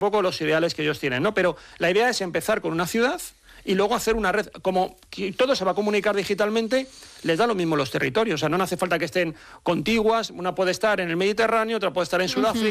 poco los ideales que ellos tienen, ¿no? Pero la idea es empezar con una ciudad y luego hacer una red, como todo se va a comunicar digitalmente, les da lo mismo los territorios, o sea, no hace falta que estén contiguas, una puede estar en el Mediterráneo, otra puede estar en Sudáfrica.